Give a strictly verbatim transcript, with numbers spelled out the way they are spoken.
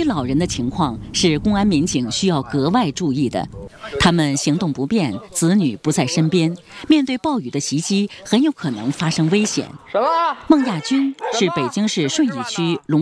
老人的情况是公安民警需要格外注意的。他们行动不便，子女不在身边，面对暴雨的袭击，很有可能发生危险。 什么？ 孟亚军是北京市顺义区龙。